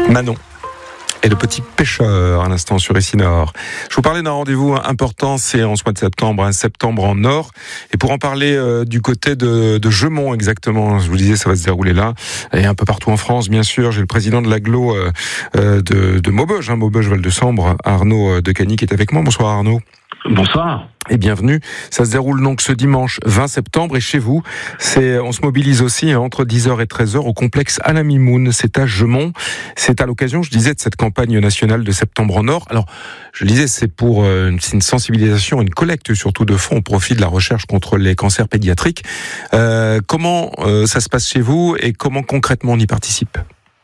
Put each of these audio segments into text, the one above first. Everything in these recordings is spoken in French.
Manon et le petit pêcheur à l'instant sur Ici Nord. Je vous parlais d'un rendez-vous important, c'est en ce mois de septembre, un septembre en Nord. Et pour en parler du côté de Gemont exactement, je vous disais ça va se dérouler là, et un peu partout en France bien sûr. J'ai le président de l'agglo de Maubeuge, Maubeuge Val-de-Sambre, Arnaud Decagny qui est avec moi. Bonsoir Arnaud. Bonsoir. Et bienvenue. Ça se déroule donc ce dimanche 20 septembre et chez vous, on se mobilise aussi entre 10h et 13h au complexe Alain Mimoun. C'est à Gemont. C'est à l'occasion, je disais, de cette campagne nationale de Septembre en Nord. Alors, je disais, c'est pour une sensibilisation, une collecte surtout de fonds au profit de la recherche contre les cancers pédiatriques. Comment ça se passe chez vous et comment concrètement on y participe ?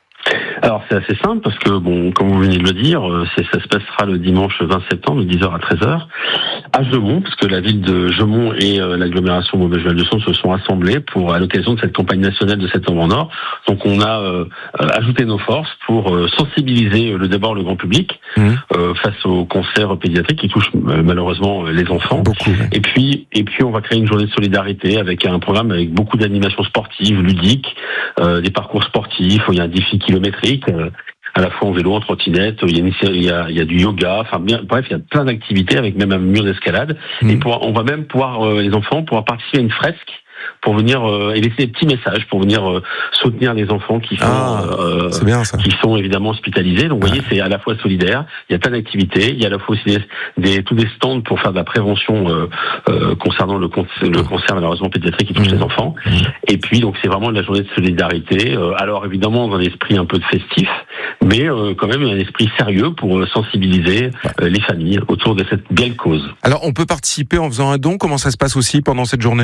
Alors c'est assez simple parce que, comme vous venez de le dire, ça se passera le dimanche 20 septembre de 10h à 13h à Gemont, parce que la ville de Gemont et l'agglomération Maubeuge-Val-de-Sambre se sont assemblés à l'occasion de cette campagne nationale de Septembre en Nord. Donc on a ajouté nos forces pour sensibiliser d'abord le grand public face aux cancers pédiatriques qui touchent malheureusement les enfants. Beaucoup, ouais. Et puis on va créer une journée de solidarité avec un programme avec beaucoup d'animations sportives, ludiques, des parcours sportifs, il y a un défi kilométrique, à la fois en vélo, en trottinette, il y a du yoga, bref, il y a plein d'activités avec même un mur d'escalade. Et on va même les enfants pourront participer à une fresque pour venir et laisser des petits messages pour venir soutenir les enfants qui sont c'est bien, ça. qui sont évidemment hospitalisés. Donc vous voyez, c'est à la fois solidaire, il y a plein d'activités, il y a à la fois aussi tous des stands pour faire de la prévention concernant le cancer malheureusement pédiatrique qui touche les enfants. Et puis donc c'est vraiment la journée de solidarité. Alors évidemment dans un esprit un peu de festif, mais quand même un esprit sérieux pour sensibiliser les familles autour de cette belle cause. Alors on peut participer en faisant un don. Comment ça se passe aussi pendant cette journée ?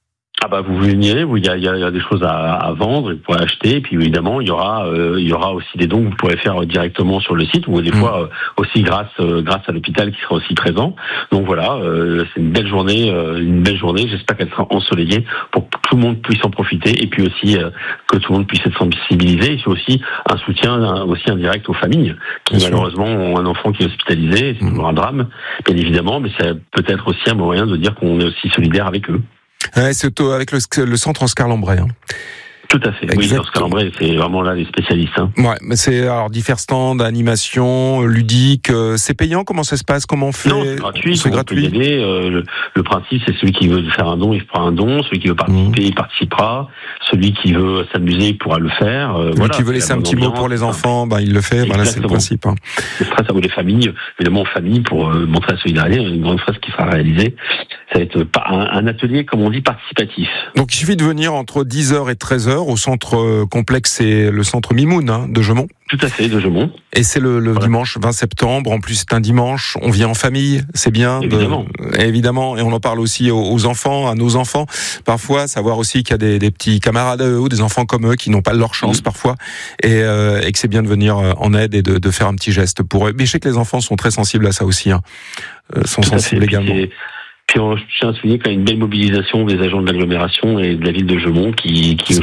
Vous venez, il y a des choses à vendre, vous pourrez acheter, et puis évidemment il y aura aussi des dons que vous pourrez faire directement sur le site, ou des fois aussi grâce à l'hôpital qui sera aussi présent. Donc voilà, c'est une belle journée, j'espère qu'elle sera ensoleillée pour que tout le monde puisse en profiter, et puis aussi que tout le monde puisse être sensibilisé, et c'est aussi un soutien aussi indirect aux familles qui malheureusement ont un enfant qui est hospitalisé, c'est toujours un drame, bien évidemment, mais c'est peut-être aussi un moyen de dire qu'on est aussi solidaire avec eux. Ouais, c'est avec le centre Oscar Lambret. Tout à fait. Exactement. Oui, Oscar Lambret, c'est vraiment là les spécialistes. Ouais, mais c'est alors divers stands, animation, ludique. C'est payant. Comment ça se passe ? Comment on fait ? Non, c'est gratuit. C'est gratuit. On peut y aller. Le principe, c'est celui qui veut faire un don, il fera un don. Celui qui veut participer, il participera. Celui qui veut s'amuser, il pourra le faire. Celui qui veut laisser un petit mot pour les enfants, il le fait. Voilà, c'est le principe. Ce sera ça vaut les familles, évidemment, famille pour montrer la solidarité. Une grande phrase qui sera réalisée. Ça va être un atelier, comme on dit, participatif. Donc il suffit de venir entre 10h et 13h au centre complexe, c'est le centre Mimoun de Gemont. Tout à fait, de Gemont. Et c'est le dimanche 20 septembre. En plus, c'est un dimanche. On vient en famille, c'est bien. Évidemment. Et on en parle aussi aux enfants, à nos enfants. Parfois, savoir aussi qu'il y a des petits camarades ou des enfants comme eux qui n'ont pas leur chance parfois. Et que c'est bien de venir en aide et de faire un petit geste pour eux. Mais je sais que les enfants sont très sensibles à ça aussi. Sont sensibles également. Puis je tiens à souligner qu'il y a une belle mobilisation des agents de l'agglomération et de la ville de Gemont qui se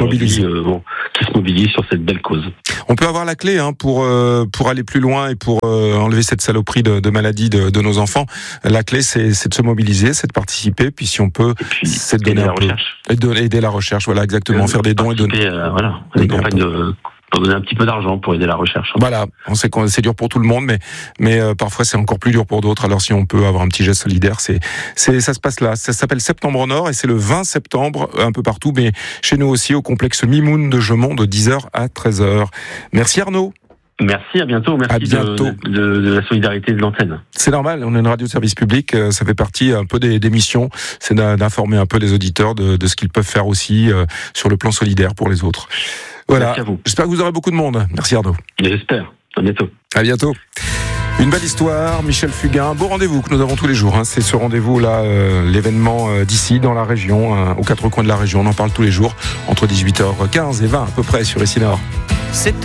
mobilisent sur cette belle cause. On peut avoir la clé pour aller plus loin et pour enlever cette saloperie de maladie de nos enfants. La clé, c'est de se mobiliser, c'est de participer. Puis si on peut, c'est de donner un peu. Aider la recherche, voilà, exactement. Faire des dons et donner. Des campagnes pour donner un petit peu d'argent pour aider la recherche. Voilà, on sait que c'est dur pour tout le monde, mais parfois c'est encore plus dur pour d'autres. Alors si on peut avoir un petit geste solidaire, ça se passe là. Ça s'appelle Septembre en Nord et c'est le 20 septembre un peu partout, mais chez nous aussi au complexe Mimoun de Gemont de 10h à 13h. Merci Arnaud. Merci, à bientôt. Merci de la solidarité de l'antenne. C'est normal, on est une radio de service public, ça fait partie un peu des missions, c'est d'informer un peu les auditeurs de ce qu'ils peuvent faire aussi sur le plan solidaire pour les autres. Voilà. Merci à vous. J'espère que vous aurez beaucoup de monde. Merci Arnaud. J'espère. À bientôt. À bientôt. Une belle histoire, Michel Fugain. Beau rendez-vous que nous avons tous les jours. C'est ce rendez-vous-là, l'événement d'ici, dans la région, aux quatre coins de la région. On en parle tous les jours, entre 18h15 et 20 à peu près sur Ici Nord.